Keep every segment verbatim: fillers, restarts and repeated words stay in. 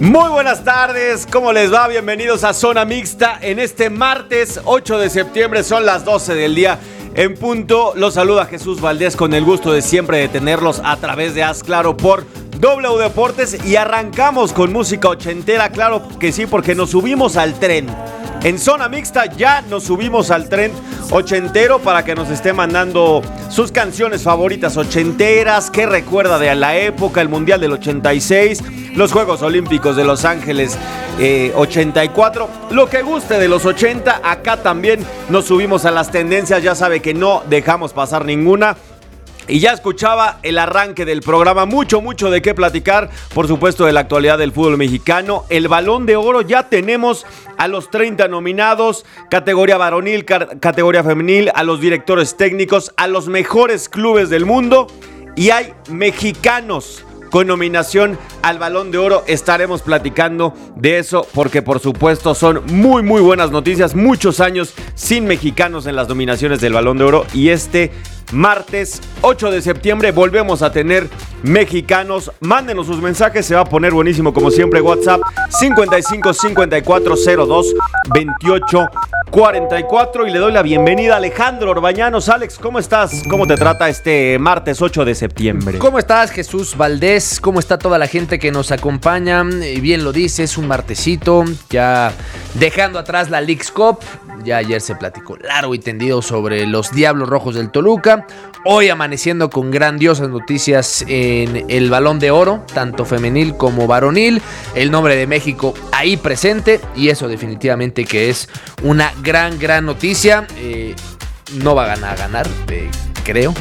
Muy buenas tardes, ¿cómo les va? Bienvenidos a Zona Mixta en este martes ocho de septiembre, son las doce del día en punto. Los saluda Jesús Valdés con el gusto de siempre de tenerlos a través de Haz Claro por W Deportes y arrancamos con música ochentera, claro que sí, porque nos subimos al tren. En Zona Mixta ya nos subimos al tren ochentero para que nos esté mandando sus canciones favoritas ochenteras, que recuerda de la época, el Mundial del ochenta y seis, los Juegos Olímpicos de Los Ángeles eh, ochenta y cuatro, lo que guste de los ochenta. Acá también nos subimos a las tendencias, ya sabe que no dejamos pasar ninguna. Y ya escuchaba el arranque del programa, mucho, mucho de qué platicar, por supuesto de la actualidad del fútbol mexicano. El Balón de Oro, ya tenemos a los treinta nominados, categoría varonil, categoría femenil, a los directores técnicos, a los mejores clubes del mundo, y hay mexicanos con nominación al Balón de Oro. Estaremos platicando de eso porque por supuesto son muy muy buenas noticias, muchos años sin mexicanos en las nominaciones del Balón de Oro, y este martes ocho de septiembre volvemos a tener mexicanos. Mándenos sus mensajes, se va a poner buenísimo como siempre. WhatsApp cincuenta y cinco cincuenta y cuatro cero dos veintiocho cuarenta y cuatro, y le doy la bienvenida a Alejandro Orbañanos. Alex, ¿cómo estás? ¿Cómo te trata este martes ocho de septiembre? ¿Cómo estás, Jesús Valdés? ¿Cómo está toda la gente que nos acompaña? Y bien lo dices, un martesito, ya dejando atrás la Leagues Cup. Ya ayer se platicó largo y tendido sobre los Diablos Rojos del Toluca. Hoy amaneciendo con grandiosas noticias en el Balón de Oro, tanto femenil como varonil. El nombre de México ahí presente, y eso definitivamente que es una gran, gran noticia. Eh, no va a ganar, a ganar, eh, creo.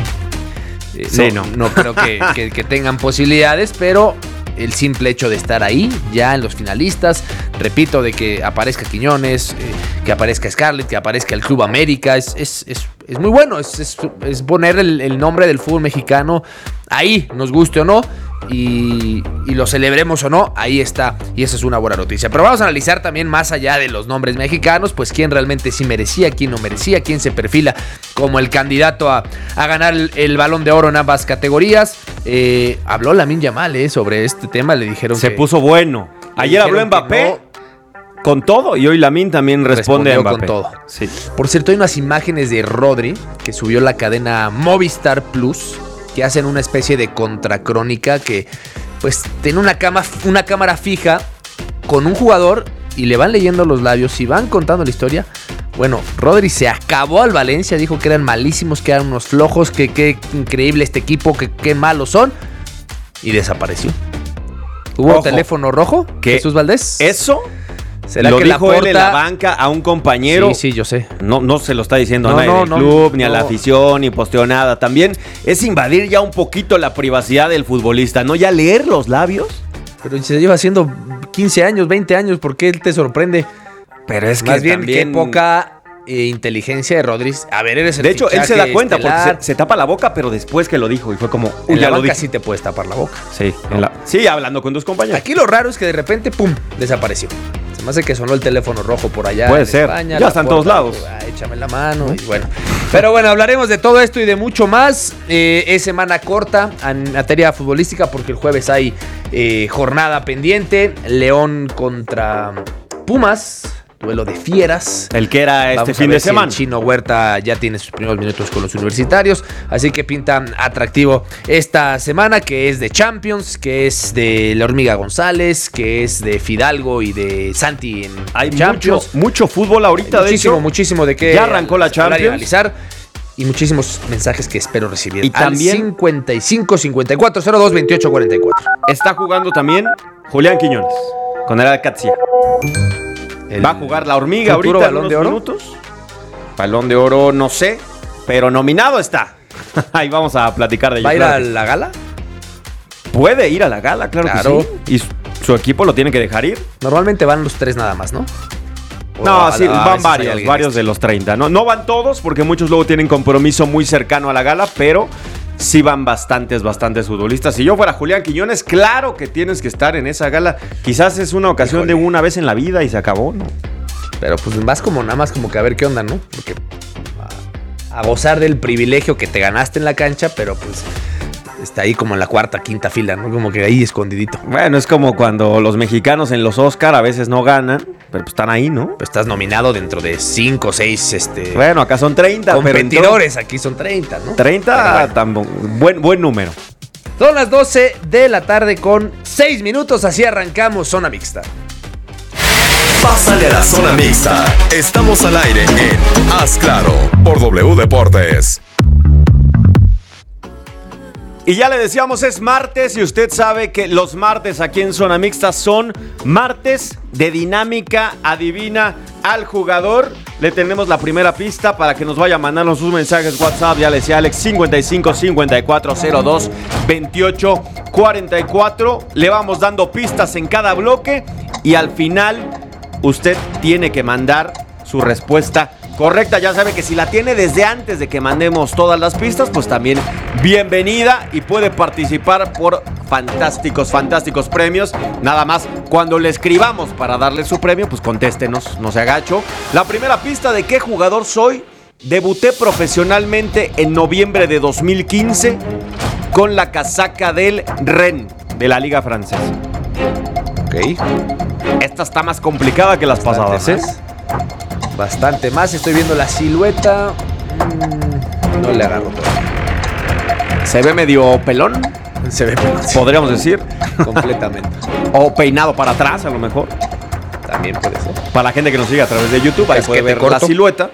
eh, sí, no, no. no creo que, que, que tengan posibilidades, pero el simple hecho de estar ahí, ya en los finalistas, repito, de que aparezca Quiñones, eh, que aparezca Scarlett, que aparezca el Club América, es, es, es, es muy bueno, es, es, es poner el, el nombre del fútbol mexicano ahí, nos guste o no, y, y lo celebremos o no, ahí está, y esa es una buena noticia. Pero vamos a analizar también, más allá de los nombres mexicanos, pues quién realmente sí merecía, quién no merecía, quién se perfila como el candidato a, a ganar el, el Balón de Oro en ambas categorías. Eh, habló Lamine Yamal eh, sobre este tema, le dijeron se que... puso bueno. Ayer habló Mbappé no, con todo, y hoy Lamine también responde a Mbappé. Con todo. Sí. Por cierto, hay unas imágenes de Rodri que subió la cadena Movistar Plus, que hacen una especie de contracrónica que pues tiene una, cama, una cámara fija con un jugador y le van leyendo los labios y van contando la historia. Bueno, Rodri se acabó al Valencia, dijo que eran malísimos, que eran unos flojos, que qué increíble este equipo, que qué malos son, y desapareció. ¿Hubo Ojo, teléfono rojo, Jesús Valdés? ¿Eso? ¿Será lo que dijo Laporta... él en la banca a un compañero? Sí, sí, yo sé. No, no se lo está diciendo no, a nadie no, del no, club, no, ni a la afición, ni posteó nada. También es invadir ya un poquito la privacidad del futbolista, ¿no? Ya leer los labios. Pero se lleva haciendo quince años, veinte años, ¿por qué él te sorprende? Pero es que más bien, también... qué poca eh, inteligencia de Rodri. A ver, eres el De hecho, él se da cuenta estelar. porque se, se tapa la boca, pero después que lo dijo, y fue como... En ya la lo banca dije. sí te puedes tapar la boca. Sí, ¿no? en la, sí, hablando con tus compañeros. Aquí lo raro es que de repente, pum, desapareció. Se me hace que sonó el teléfono rojo por allá. Puede en ser, España, ya está en todos lados. Ah, échame la mano y bueno. Pero bueno, hablaremos de todo esto y de mucho más. Eh, es semana corta en materia futbolística porque el jueves hay eh, jornada pendiente. León contra Pumas. Duelo de fieras. El que era este Vamos fin a ver de si semana. el Chino Huerta ya tiene sus primeros minutos con los universitarios. Así que pinta atractivo esta semana, que es de Champions, que es de la Hormiga González, que es de Fidalgo y de Santi en Hay Champions. mucho, mucho fútbol ahorita, muchísimo, de hecho. muchísimo de qué ya arrancó la Champions. hablar y analizar. Y muchísimos mensajes que espero recibir. Y al también cincuenta y cinco cincuenta y cuatro cero dos veintiocho cuarenta y cuatro. Está jugando también Julián Quiñones con el Alcatzía. El Va a jugar la Hormiga futuro ahorita en Balón unos de Oro. minutos. Balón de Oro no sé, pero nominado está. Ahí vamos a platicar de ello. ¿Va a ir claro a que sí. la gala? Puede ir a la gala, claro, Claro. que sí. Y su, su equipo lo tiene que dejar ir. Normalmente van los tres nada más, ¿no? O No, a- sí, a van veces hay varios, alguien varios extra. de los treinta. No, no van todos porque muchos luego tienen compromiso muy cercano a la gala, pero sí van bastantes, bastantes futbolistas. Si yo fuera Julián Quiñones, claro que tienes que estar en esa gala. Quizás es una ocasión Híjole. de una vez en la vida y se acabó, ¿no? Pero pues vas como nada más como que a ver qué onda, ¿no? Porque a, a gozar del privilegio que te ganaste en la cancha, pero pues está ahí como en la cuarta, quinta fila, ¿no? Como que ahí escondidito. Bueno, es como cuando los mexicanos en los Oscar a veces no ganan, pero pues están ahí, ¿no? Pues estás nominado dentro de cinco o seis este, bueno, acá son treinta. competidores, pero aquí son treinta, ¿no? treinta, bueno. tan buen, buen número. Son las doce de la tarde con seis minutos, así arrancamos Zona Mixta. Pásale a la Zona Mixta. Estamos al aire en Haz Claro por W Deportes. Y ya le decíamos, es martes y usted sabe que los martes aquí en Zona Mixta son martes de dinámica adivina al jugador. Le tenemos la primera pista para que nos vaya mandando sus mensajes WhatsApp. Ya le decía Alex, cincuenta y cinco cincuenta y cuatro cero dos veintiocho cuarenta y cuatro. Le vamos dando pistas en cada bloque y al final usted tiene que mandar su respuesta correcta. Ya sabe que si la tiene desde antes de que mandemos todas las pistas, pues también bienvenida y puede participar por fantásticos, fantásticos premios. Nada más, cuando le escribamos para darle su premio, pues contéstenos, no se agacho. La primera pista de qué jugador soy: debuté profesionalmente en noviembre de dos mil quince con la casaca del Rennes de la Liga Francesa. Ok. Esta está más complicada que las Bastante pasadas, ¿eh? más. Bastante más. Estoy viendo la silueta. Mm, no le agarro todo. Se ve medio pelón. Se ve pelón. Podríamos decir. Completamente. O peinado para atrás, a lo mejor. También puede ser. Para la gente que nos sigue a través de YouTube, ahí Es puede que te ver corto. la silueta.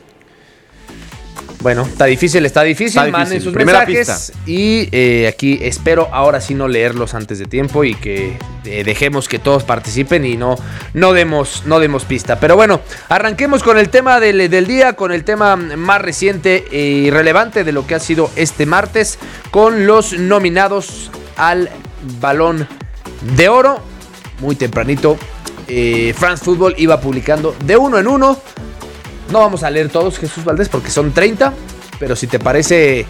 Bueno, está difícil, está difícil. Está difícil. Manden sus Primera mensajes. pista. Y eh, aquí espero ahora sí no leerlos antes de tiempo y que eh, dejemos que todos participen y no, no, demos, no demos pista. Pero bueno, arranquemos con el tema del, del día, con el tema más reciente y relevante de lo que ha sido este martes, con los nominados al Balón de Oro. Muy tempranito, eh, France Football iba publicando de uno en uno. No vamos a leer todos, Jesús Valdés, porque son treinta, pero si te parece,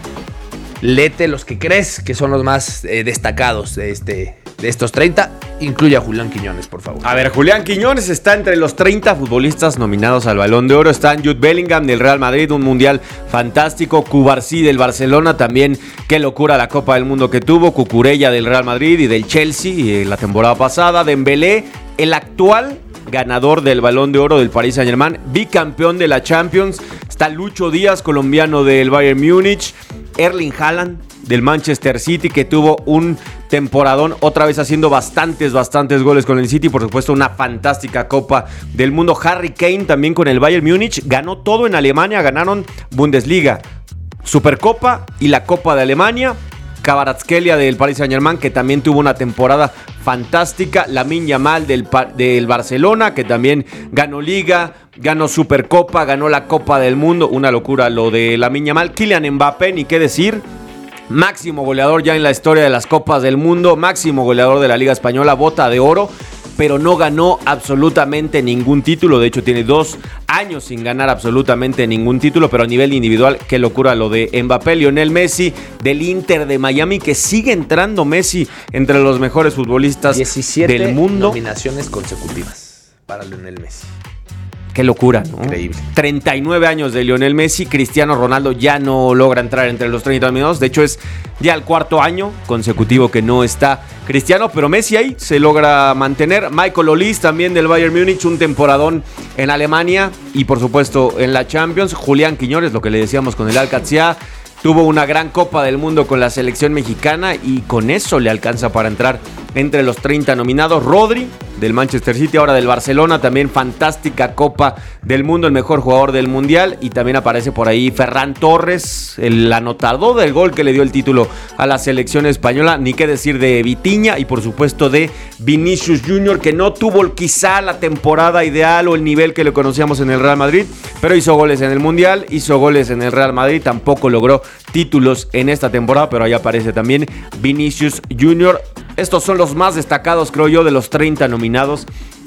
léete los que crees que son los más eh, destacados de, este, de estos treinta. Incluye a Julián Quiñones, por favor. A ver, Julián Quiñones está entre los treinta futbolistas nominados al Balón de Oro. Están Jude Bellingham del Real Madrid, un mundial fantástico. Cubarsí del Barcelona, también qué locura la Copa del Mundo que tuvo. Cucurella del Real Madrid y del Chelsea y la temporada pasada. Dembélé, el actual ganador del Balón de Oro del Paris Saint-Germain, bicampeón de la Champions. Está Lucho Díaz, colombiano del Bayern Múnich. Erling Haaland del Manchester City, que tuvo un temporadón, otra vez haciendo bastantes, bastantes goles con el City. Por supuesto, una fantástica Copa del Mundo. Harry Kane también con el Bayern Múnich. Ganó todo en Alemania, ganaron Bundesliga, Supercopa y la Copa de Alemania. Kvaratskhelia del Paris Saint-Germain, que también tuvo una temporada fantástica. Lamine Yamal del, del Barcelona, que también ganó Liga, ganó Supercopa, ganó la Copa del Mundo. Una locura lo de Lamine Yamal. Kylian Mbappé, ni qué decir. Máximo goleador ya en la historia de las Copas del Mundo. Máximo goleador de la Liga Española, bota de oro. Pero no ganó absolutamente ningún título. De hecho, tiene dos años sin ganar absolutamente ningún título. Pero a nivel individual, qué locura lo de Mbappé. Lionel Messi del Inter de Miami, que sigue entrando Messi entre los mejores futbolistas diecisiete del mundo. nominaciones consecutivas para Lionel Messi. Qué locura, ¿no? Increíble. treinta y nueve años de Lionel Messi. Cristiano Ronaldo ya no logra entrar entre los treinta nominados. De hecho, es ya el cuarto año consecutivo que no está Cristiano, pero Messi ahí se logra mantener. Michael Olise también del Bayern Múnich, un temporadón en Alemania y por supuesto en la Champions. Julián Quiñones, lo que le decíamos con el Al-Qadsiya, tuvo una gran Copa del Mundo con la selección mexicana y con eso le alcanza para entrar entre los treinta nominados. Rodri del Manchester City, ahora del Barcelona, también fantástica Copa del Mundo, el mejor jugador del Mundial. Y también aparece por ahí Ferran Torres, el anotador del gol que le dio el título a la selección española. Ni qué decir de Vitinha y por supuesto de Vinicius Junior, que no tuvo quizá la temporada ideal o el nivel que le conocíamos en el Real Madrid, pero hizo goles en el Mundial, hizo goles en el Real Madrid. Tampoco logró títulos en esta temporada, pero ahí aparece también Vinicius Junior. Estos son los más destacados, creo yo, de los treinta nominados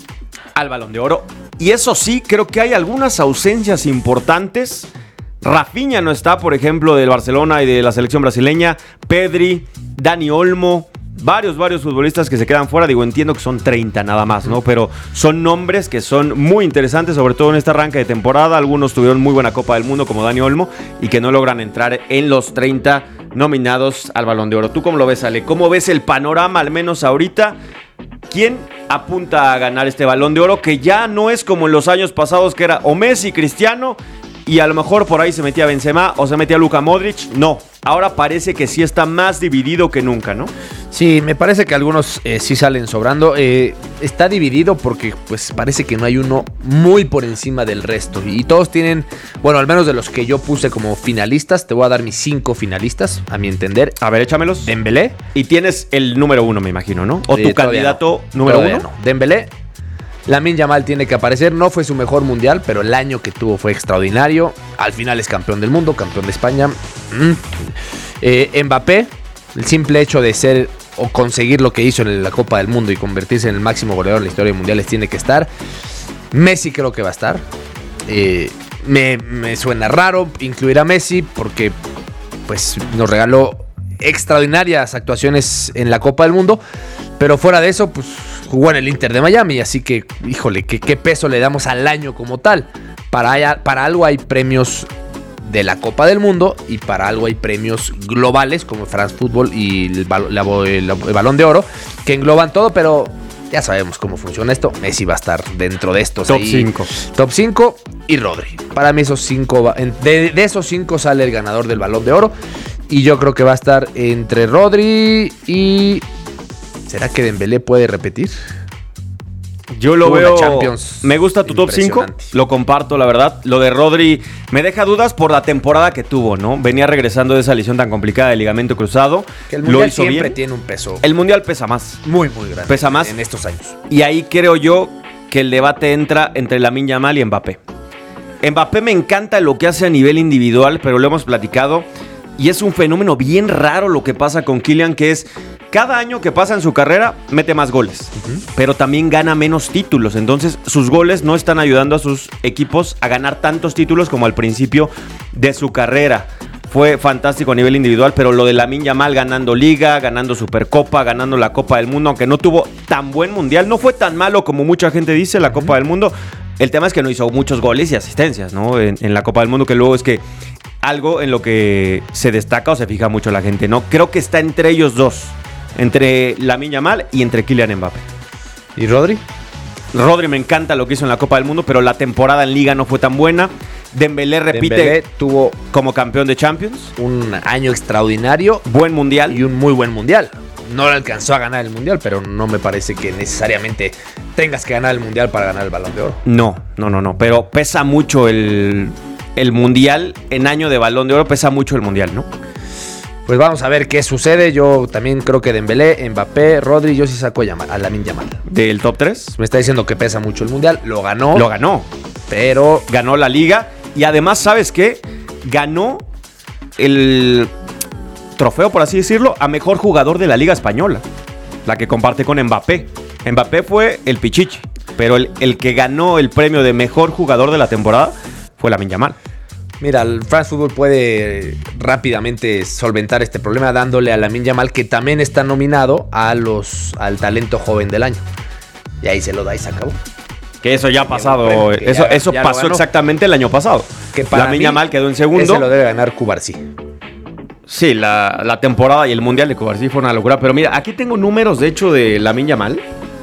al Balón de Oro. Y eso sí, creo que hay algunas ausencias importantes. Rafinha no está, por ejemplo, del Barcelona y de la selección brasileña. Pedri, Dani Olmo, varios, varios futbolistas que se quedan fuera. Digo, entiendo que son treinta nada más, ¿no? Pero son nombres que son muy interesantes, sobre todo en este arranque de temporada. Algunos tuvieron muy buena Copa del Mundo, como Dani Olmo, y que no logran entrar en los treinta nominados al Balón de Oro. ¿Tú cómo lo ves, Ale? ¿Cómo ves el panorama, al menos ahorita? ¿Quién apunta a ganar este Balón de Oro? Que ya no es como en los años pasados, que era o Messi, Cristiano, y a lo mejor por ahí se metía Benzema o se metía Luka Modric. No, ahora parece que sí está más dividido que nunca, ¿no? Sí, me parece que algunos eh, sí salen sobrando. Eh, está dividido porque pues parece que no hay uno muy por encima del resto. Y todos tienen, bueno, al menos de los que yo puse como finalistas, te voy a dar mis cinco finalistas, a mi entender. A ver, échamelos. Dembélé. Y tienes el número uno, me imagino, ¿no? O Eh, tu candidato no. número Todavía uno. No. Dembélé. Lamine Yamal tiene que aparecer. No fue su mejor mundial, pero el año que tuvo fue extraordinario. Al final es campeón del mundo, campeón de España. Mm. Eh, Mbappé, el simple hecho de ser o conseguir lo que hizo en la Copa del Mundo y convertirse en el máximo goleador en la historia de mundiales tiene que estar. Messi creo que va a estar. Eh, me, me suena raro incluir a Messi porque pues nos regaló extraordinarias actuaciones en la Copa del Mundo, pero fuera de eso pues jugó en el Inter de Miami, así que híjole, ¿qué, qué peso le damos al año como tal? Para, allá, para algo hay premios de la Copa del Mundo y para algo hay premios globales como France Football y el, la, el, el Balón de Oro que engloban todo, pero ya sabemos cómo funciona esto. Messi va a estar dentro de estos. Top cinco. Top cinco y Rodri. Para mí esos cinco, de, de esos cinco sale el ganador del Balón de Oro y yo creo que va a estar entre Rodri y... ¿Será que Dembélé puede repetir? Yo lo Tuvo veo. una Champions Me gusta tu top cinco. impresionante. Lo comparto, la verdad. Lo de Rodri me deja dudas por la temporada que tuvo, ¿no? Venía regresando de esa lesión tan complicada de ligamento cruzado. Que el lo mundial hizo siempre bien. tiene un peso El mundial pesa más. muy, muy grande. Pesa más. En estos años. Y ahí creo yo que el debate entra entre Lamine Yamal y Mbappé. Mbappé me encanta lo que hace a nivel individual, pero lo hemos platicado. Y es un fenómeno bien raro lo que pasa con Kylian, que es cada año que pasa en su carrera mete más goles, uh-huh. pero también gana menos títulos. Entonces sus goles no están ayudando a sus equipos a ganar tantos títulos como al principio de su carrera. Fue fantástico a nivel individual, pero lo de Lamine Yamal ganando Liga, ganando Supercopa, ganando la Copa del Mundo, aunque no tuvo tan buen mundial, no fue tan malo como mucha gente dice la Copa uh-huh. del Mundo. El tema es que no hizo muchos goles y asistencias, ¿no? En, en la Copa del Mundo, que luego es que algo en lo que se destaca o se fija mucho la gente, ¿no? Creo que está entre ellos dos, entre Lamine Yamal y entre Kylian Mbappé. ¿Y Rodri? Rodri me encanta lo que hizo en la Copa del Mundo, pero la temporada en Liga no fue tan buena. Dembélé repite Dembélé tuvo como campeón de Champions. Un año extraordinario. Buen mundial. Y un muy buen mundial. No le alcanzó a ganar el mundial, pero no me parece que necesariamente tengas que ganar el mundial para ganar el Balón de Oro. No, no, no, no. Pero pesa mucho el, el mundial. En año de Balón de Oro pesa mucho el mundial, ¿no? Pues vamos a ver qué sucede. Yo también creo que Dembélé, Mbappé, Rodri, yo sí saco a Lamine Yamal. ¿Del top tres? Me está diciendo que pesa mucho el mundial. Lo ganó. Lo ganó. Pero ganó la Liga. Y además, ¿sabes qué? Ganó el trofeo, por así decirlo, a mejor jugador de la Liga Española. La que comparte con Mbappé. Mbappé fue el pichichi. Pero el, el que ganó el premio de mejor jugador de la temporada fue Lamine Yamal. Mira, el France Football puede rápidamente solventar este problema dándole a Lamine Yamal, que también está nominado a los, al talento joven del año. Y ahí se lo da y se acabó. Que eso ya ha pasado. Que eso ya, eso ya pasó exactamente el año pasado. Que para Lamine Yamal quedó en segundo. Ese lo debe ganar Cubarsí. Sí, la, la temporada y el mundial de Cubarsí fue una locura. Pero mira, aquí tengo números, de hecho, de Lamine Yamal.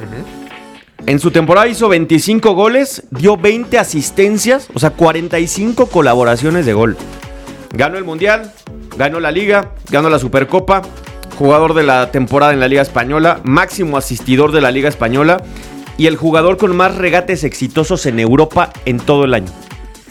En su temporada hizo veinticinco goles, dio veinte asistencias, o sea, cuarenta y cinco colaboraciones de gol. Ganó el Mundial, ganó la Liga, ganó la Supercopa, jugador de la temporada en la Liga Española, máximo asistidor de la Liga Española y el jugador con más regates exitosos en Europa en todo el año.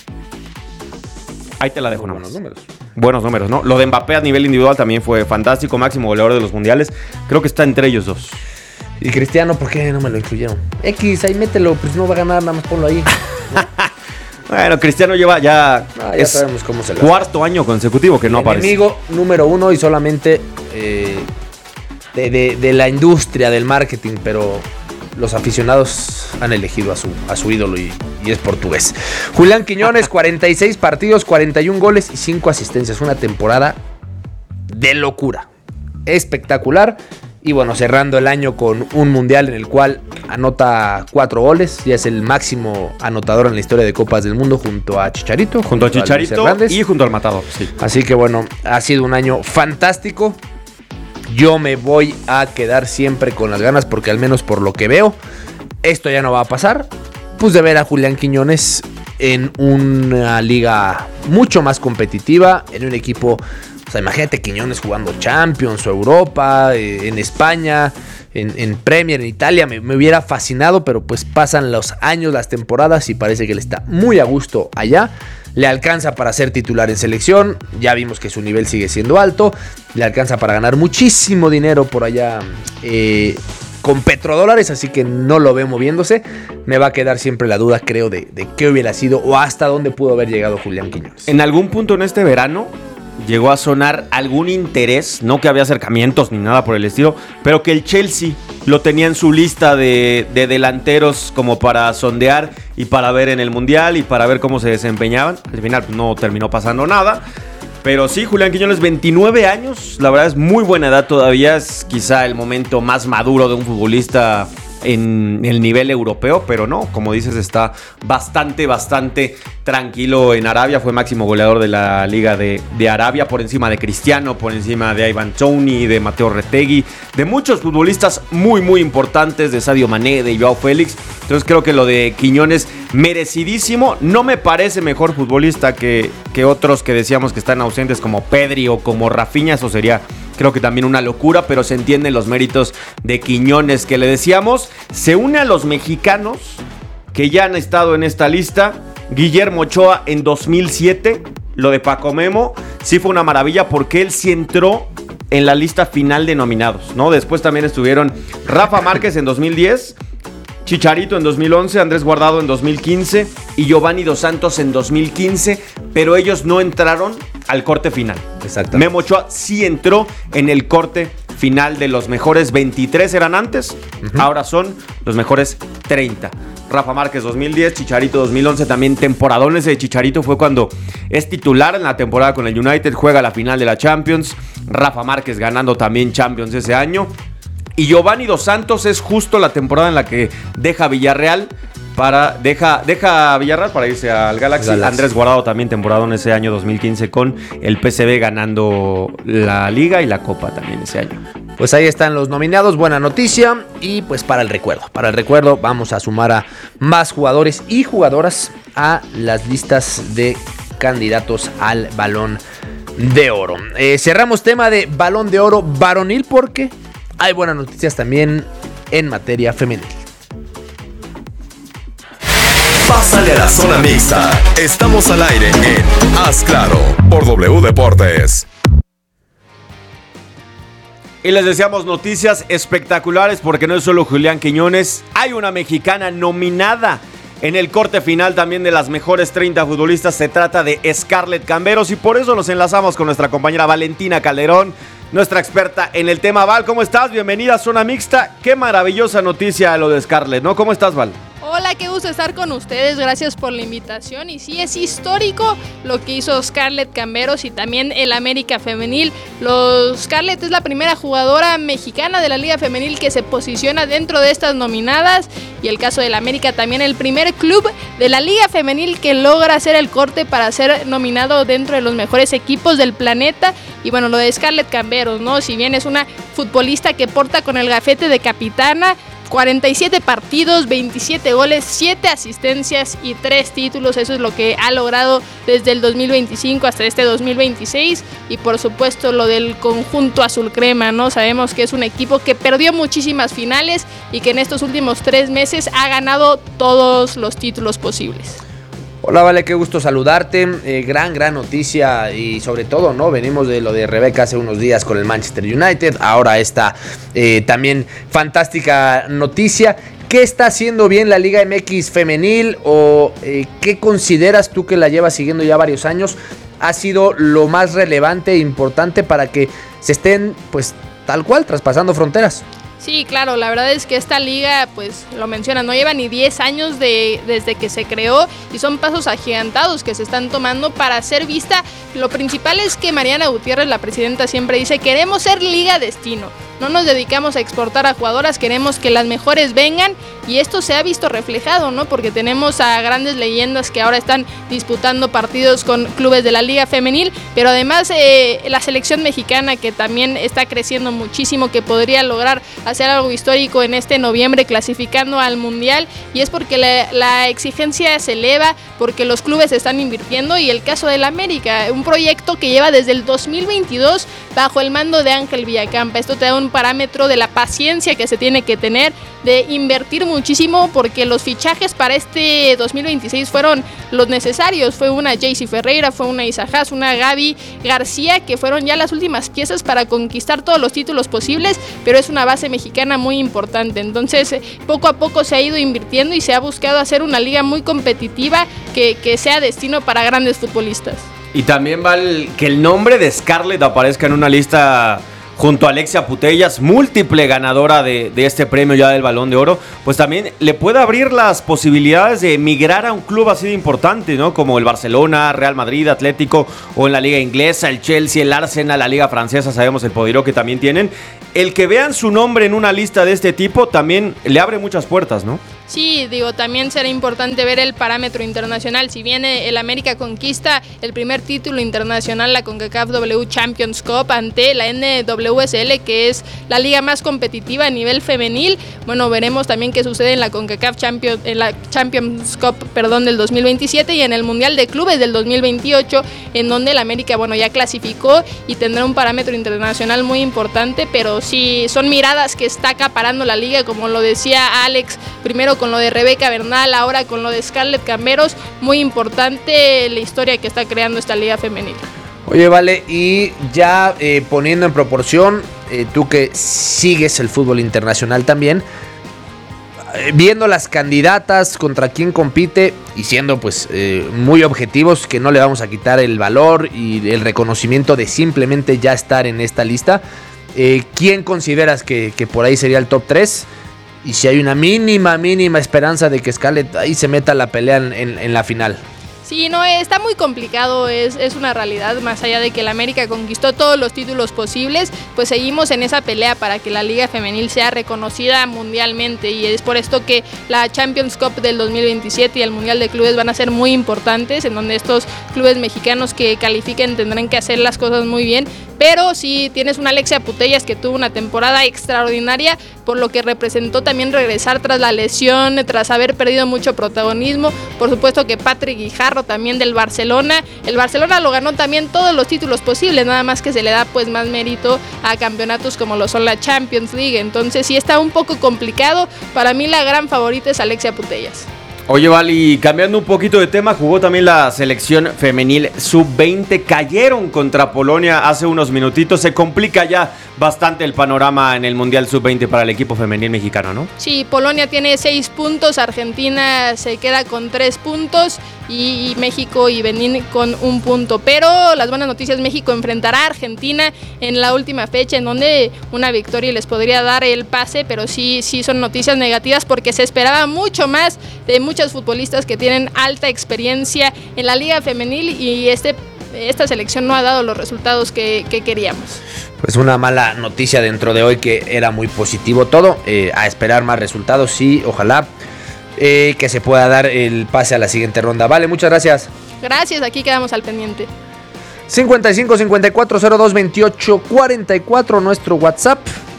Ahí te la dejo, ¿no? Buenos números. Buenos números, ¿no? Lo de Mbappé a nivel individual también fue fantástico, máximo goleador de los mundiales. Creo que está entre ellos dos. Y Cristiano, ¿por qué no me lo incluyeron? X, ahí mételo, pues no va a ganar, nada más ponlo ahí. Bueno, Cristiano lleva ya, ah, ya es sabemos cómo se lo cuarto año consecutivo que no aparece. Enemigo número uno y solamente eh, de, de, de la industria del marketing, pero los aficionados han elegido a su, a su ídolo y, y es portugués. Julián Quiñones, cuarenta y seis partidos, cuarenta y un goles y cinco asistencias. Una temporada de locura. Espectacular. Y bueno, cerrando el año con un mundial en el cual anota cuatro goles, ya es el máximo anotador en la historia de Copas del Mundo junto a Chicharito. Junto, junto a Chicharito a y junto al Matador, sí. Así que bueno, ha sido un año fantástico. Yo me voy a quedar siempre con las ganas porque al menos por lo que veo, esto ya no va a pasar. Pues de ver a Julián Quiñones en una liga mucho más competitiva, en un equipo, o sea, imagínate Quiñones jugando Champions o Europa, eh, en España, en, en Premier, en Italia, me, me hubiera fascinado, pero pues pasan los años, las temporadas y parece que él está muy a gusto allá. Le alcanza para ser titular en selección, ya vimos que su nivel sigue siendo alto, le alcanza para ganar muchísimo dinero por allá eh, con petrodólares, así que no lo veo moviéndose. Me va a quedar siempre la duda, creo, de, de qué hubiera sido o hasta dónde pudo haber llegado Julián Quiñones. En algún punto en este verano llegó a sonar algún interés, no que había acercamientos ni nada por el estilo, pero que el Chelsea lo tenía en su lista de, de delanteros como para sondear y para ver en el Mundial y para ver cómo se desempeñaban. Al final no terminó pasando nada, pero sí, Julián Quiñones, veintinueve años, la verdad es muy buena edad todavía, es quizá el momento más maduro de un futbolista en el nivel europeo, pero no, como dices, está bastante, bastante tranquilo en Arabia. Fue máximo goleador de la Liga de, de Arabia, por encima de Cristiano, por encima de Ivan Toney, de Mateo Retegui, de muchos futbolistas muy, muy importantes, de Sadio Mané, de Joao Félix. Entonces creo que lo de Quiñones, merecidísimo. No me parece mejor futbolista que, que otros que decíamos que están ausentes, como Pedri o como Rafinha. Eso sería, creo que también una locura, pero se entienden los méritos de Quiñones, que le decíamos, se une a los mexicanos que ya han estado en esta lista. Guillermo Ochoa en dos mil siete, lo de Paco Memo, sí fue una maravilla porque él sí entró en la lista final de nominados, ¿no? Después también estuvieron Rafa Márquez en dos mil diez, Chicharito en dos mil once, Andrés Guardado en dos mil quince y Giovanni Dos Santos en dos mil quince, pero ellos no entraron al corte final. Exacto. Memo Ochoa sí entró en el corte final de los mejores veintitrés, eran antes, uh-huh. Ahora son los mejores treinta. Rafa Márquez dos mil diez, Chicharito dos mil once, también temporadones de Chicharito, fue cuando es titular en la temporada con el United, juega la final de la Champions, Rafa Márquez ganando también Champions ese año, y Giovanni Dos Santos es justo la temporada en la que deja Villarreal para deja deja Villarreal para irse al Galaxy. Galaxy. Andrés Guardado también temporada en ese año dos mil quince con el P S V ganando la Liga y la Copa también ese año. Pues ahí están los nominados, buena noticia. Y pues para el recuerdo, para el recuerdo vamos a sumar a más jugadores y jugadoras a las listas de candidatos al Balón de Oro. Eh, cerramos tema de Balón de Oro varonil porque hay buenas noticias también en materia femenil. Pásale a la zona mixta. Estamos al aire en Haz Claro por W Deportes. Y les deseamos noticias espectaculares porque no es solo Julián Quiñones, hay una mexicana nominada en el corte final también de las mejores treinta futbolistas. Se trata de Scarlett Camberos y por eso nos enlazamos con nuestra compañera Valentina Calderón, nuestra experta en el tema. Val, ¿cómo estás? Bienvenida a Zona Mixta. Qué maravillosa noticia lo de Scarlett, ¿no? ¿Cómo estás, Val? Hola, qué gusto estar con ustedes, gracias por la invitación. Y sí, es histórico lo que hizo Scarlett Camberos y también el América Femenil. Los Scarlett es la primera jugadora mexicana de la Liga Femenil que se posiciona dentro de estas nominadas. Y el caso del América también, el primer club de la Liga Femenil que logra hacer el corte para ser nominado dentro de los mejores equipos del planeta. Y bueno, lo de Scarlett Camberos, ¿no? Si bien es una futbolista que porta con el gafete de capitana, cuarenta y siete partidos, veintisiete goles, siete asistencias y tres títulos. Eso es lo que ha logrado desde el dos mil veinticinco hasta este dos mil veintiséis. Y por supuesto lo del conjunto azul crema, ¿no? Sabemos que es un equipo que perdió muchísimas finales y que en estos últimos tres meses ha ganado todos los títulos posibles. Hola, Vale, qué gusto saludarte, eh, gran, gran noticia y sobre todo, ¿no? Venimos de lo de Rebeca hace unos días con el Manchester United, ahora esta eh, también fantástica noticia. ¿Qué está haciendo bien la Liga M X femenil o eh, qué consideras tú que la llevas siguiendo ya varios años? ¿Ha sido lo más relevante e importante para que se estén, pues, tal cual, traspasando fronteras? Sí, claro, la verdad es que esta liga, pues lo menciona, no lleva ni diez años de, desde que se creó y son pasos agigantados que se están tomando para ser vista. Lo principal es que Mariana Gutiérrez, la presidenta, siempre dice, queremos ser liga destino. No nos dedicamos a exportar a jugadoras, queremos que las mejores vengan y esto se ha visto reflejado, ¿no? Porque tenemos a grandes leyendas que ahora están disputando partidos con clubes de la Liga Femenil, pero además eh, la selección mexicana que también está creciendo muchísimo, que podría lograr hacer algo histórico en este noviembre clasificando al Mundial, y es porque la, la exigencia se eleva, porque los clubes están invirtiendo, y el caso del América, un proyecto que lleva desde el dos mil veintidós bajo el mando de Ángel Villacampa. Esto te da un parámetro de la paciencia que se tiene que tener, de invertir muchísimo, porque los fichajes para este dos mil veintiséis fueron los necesarios. Fue una Jaycee Ferreira, fue una Isa Haas, una Gaby García, que fueron ya las últimas piezas para conquistar todos los títulos posibles, pero es una base mexicana muy importante. Entonces poco a poco se ha ido invirtiendo y se ha buscado hacer una liga muy competitiva que, que sea destino para grandes futbolistas. Y también va el, que el nombre de Scarlett aparezca en una lista junto a Alexia Putellas, múltiple ganadora de, de este premio ya del Balón de Oro, pues también le puede abrir las posibilidades de emigrar a un club así de importante, ¿no? Como el Barcelona, Real Madrid, Atlético, o en la Liga Inglesa, el Chelsea, el Arsenal, la Liga Francesa, sabemos el poderío que también tienen. El que vean su nombre en una lista de este tipo también le abre muchas puertas, ¿no? Sí, digo, también será importante ver el parámetro internacional. Si bien el América conquista el primer título internacional, la CONCACAF W Champions Cup, ante la N W S L, que es la liga más competitiva a nivel femenil, bueno, veremos también qué sucede en la CONCACAF Champions, en la Champions Cup, perdón, del dos mil veintisiete, y en el Mundial de Clubes del dos mil veintiocho, en donde el América, bueno, ya clasificó y tendrá un parámetro internacional muy importante, pero sí son miradas que está acaparando la liga, como lo decía Alex, primero con lo de Rebeca Bernal, ahora con lo de Scarlett Camberos. Muy importante la historia que está creando esta liga femenil. Oye, vale, y ya eh, poniendo en proporción, eh, tú que sigues el fútbol internacional también, eh, viendo las candidatas, contra quién compite, y siendo pues eh, muy objetivos, que no le vamos a quitar el valor y el reconocimiento de simplemente ya estar en esta lista, eh, ¿quién consideras que, que por ahí sería el top tres? Y si hay una mínima, mínima esperanza de que Scarlett ahí se meta a la pelea en, en, en la final. Sí, no, está muy complicado, es, es una realidad, más allá de que el América conquistó todos los títulos posibles, pues seguimos en esa pelea para que la Liga Femenil sea reconocida mundialmente, y es por esto que la Champions Cup del dos mil veintisiete y el Mundial de Clubes van a ser muy importantes, en donde estos clubes mexicanos que califiquen tendrán que hacer las cosas muy bien, pero si tienes una Alexia Putellas que tuvo una temporada extraordinaria, por lo que representó también regresar tras la lesión, tras haber perdido mucho protagonismo, por supuesto que Patrick Guijarro también del Barcelona, el Barcelona lo ganó también todos los títulos posibles, nada más que se le da pues más mérito a campeonatos como lo son la Champions League, entonces sí está un poco complicado. Para mí la gran favorita es Alexia Putellas. Oye, Vali, cambiando un poquito de tema, jugó también la selección femenil sub veinte, cayeron contra Polonia hace unos minutitos, se complica ya bastante el panorama en el Mundial sub veinte para el equipo femenil mexicano, ¿no? Sí, Polonia tiene seis puntos, Argentina se queda con tres puntos y México y Benín con un punto, pero las buenas noticias, México enfrentará a Argentina en la última fecha, en donde una victoria les podría dar el pase, pero sí, sí son noticias negativas porque se esperaba mucho más de muchos futbolistas que tienen alta experiencia en la liga femenil y este, esta selección no ha dado los resultados que, que queríamos. Pues una mala noticia dentro de hoy, que era muy positivo todo, eh, a esperar más resultados, sí, ojalá eh, que se pueda dar el pase a la siguiente ronda. Vale, muchas gracias. Gracias, aquí quedamos al pendiente. cincuenta y cinco, cincuenta y cuatro, cero dos, veintiocho, cuarenta y cuatro nuestro WhatsApp.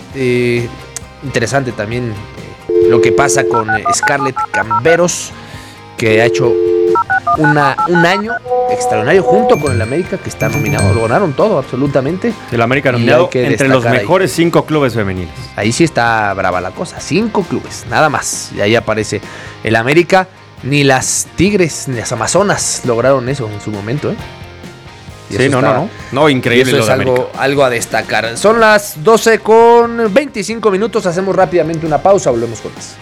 Eh, interesante también eh, lo que pasa con eh, Scarlett Camberos, que ha hecho una, un año extraordinario junto con el América, que está nominado, lo ganaron todo absolutamente. El América nominado entre los mejores ahí. cinco clubes femeniles. Ahí sí está brava la cosa, cinco clubes, nada más. Y ahí aparece el América. Ni las Tigres, ni las Amazonas lograron eso en su momento, ¿eh? Y sí, no, está, no, no, no, increíble. Eso es algo, algo a destacar. Son las doce con veinticinco minutos, hacemos rápidamente una pausa, volvemos con más.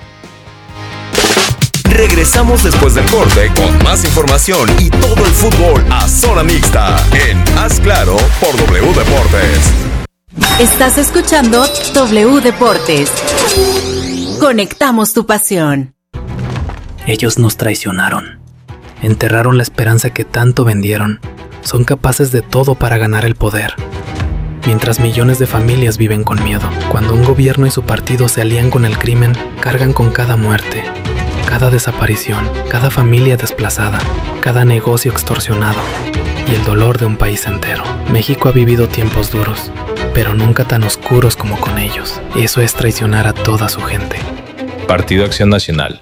Regresamos después del corte con más información y todo el fútbol a zona mixta en Haz Claro por W Deportes. Estás escuchando W Deportes. Conectamos tu pasión. Ellos nos traicionaron. Enterraron la esperanza que tanto vendieron. Son capaces de todo para ganar el poder. Mientras millones de familias viven con miedo. Cuando un gobierno y su partido se alían con el crimen, cargan con cada muerte, cada desaparición, cada familia desplazada, cada negocio extorsionado y el dolor de un país entero. México ha vivido tiempos duros, pero nunca tan oscuros como con ellos. Eso es traicionar a toda su gente. Partido Acción Nacional.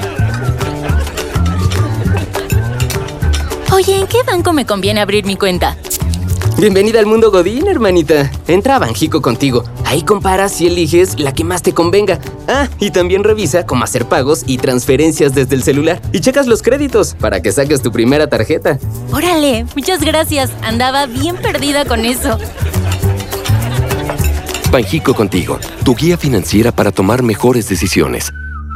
Oye, ¿en qué banco me conviene abrir mi cuenta? Bienvenida al mundo Godín, hermanita. Entra a Banjico Contigo. Ahí comparas y eliges la que más te convenga. Ah, y también revisa cómo hacer pagos y transferencias desde el celular. Y checas los créditos para que saques tu primera tarjeta. Órale, muchas gracias. Andaba bien perdida con eso. Banjico Contigo, tu guía financiera para tomar mejores decisiones.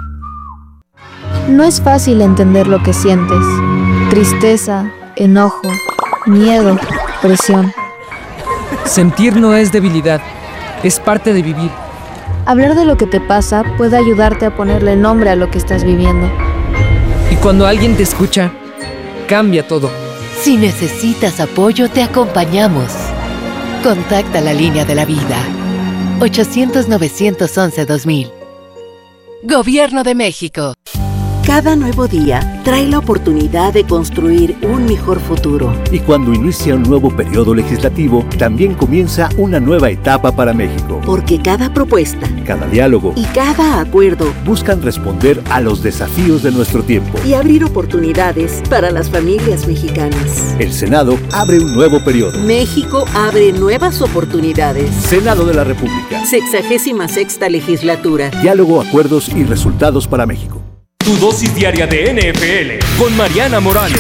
No es fácil entender lo que sientes. Tristeza, enojo, miedo, presión. Sentir no es debilidad, es parte de vivir. Hablar de lo que te pasa puede ayudarte a ponerle nombre a lo que estás viviendo. Y cuando alguien te escucha, cambia todo. Si necesitas apoyo, te acompañamos. Contacta la línea de la vida. ochocientos, novecientos once, dos mil. Gobierno de México. Cada nuevo día trae la oportunidad de construir un mejor futuro. Y cuando inicia un nuevo periodo legislativo, también comienza una nueva etapa para México. Porque cada propuesta, cada diálogo y cada acuerdo buscan responder a los desafíos de nuestro tiempo y abrir oportunidades para las familias mexicanas. El Senado abre un nuevo periodo. México abre nuevas oportunidades. Senado de la República. Sexagésima sexta legislatura. Diálogo, acuerdos y resultados para México. Tu dosis diaria de N F L con Mariana Morales.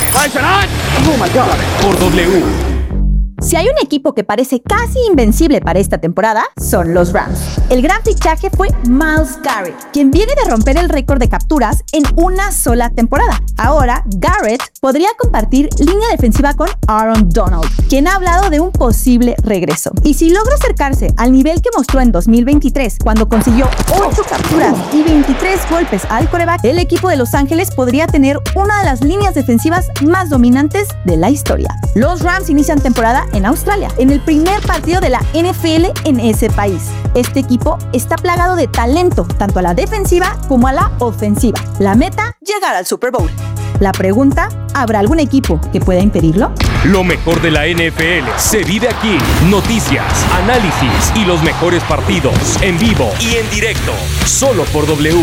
Por W. Si hay un equipo que parece casi invencible para esta temporada, son los Rams. El gran fichaje fue Myles Garrett, quien viene de romper el récord de capturas en una sola temporada. Ahora, Garrett podría compartir línea defensiva con Aaron Donald, quien ha hablado de un posible regreso. Y si logra acercarse al nivel que mostró en dos mil veintitrés, cuando consiguió ocho capturas y veintitrés golpes al quarterback, el equipo de Los Ángeles podría tener una de las líneas defensivas más dominantes de la historia. Los Rams inician temporada en Australia, en el primer partido de la N F L en ese país. Este equipo está plagado de talento, tanto a la defensiva como a la ofensiva. La meta, llegar al Super Bowl. La pregunta, ¿habrá algún equipo que pueda impedirlo? Lo mejor de la N F L se vive aquí. Noticias, análisis y los mejores partidos en vivo y en directo, solo por W.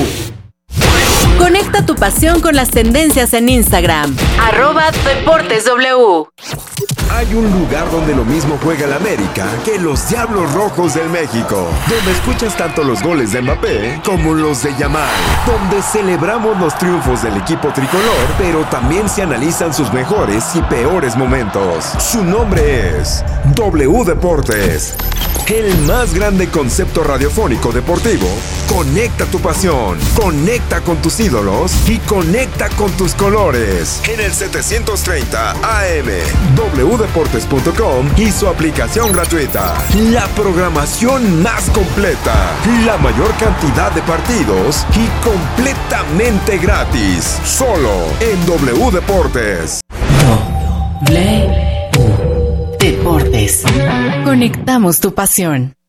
Conecta tu pasión con las tendencias en Instagram. Arroba Deportes W. Hay un lugar donde lo mismo juega el América que los Diablos Rojos del México, donde escuchas tanto los goles de Mbappé como los de Yamal, donde celebramos los triunfos del equipo tricolor, pero también se analizan sus mejores y peores momentos. Su nombre es W Deportes, el más grande concepto radiofónico deportivo. Conecta tu pasión, conecta con tus ídolos y conecta con tus colores. En el setecientos treinta A M, w deportes punto com y su aplicación gratuita. La programación más completa, la mayor cantidad de partidos y completamente gratis. Solo en W Deportes. W Deportes. Conectamos tu pasión.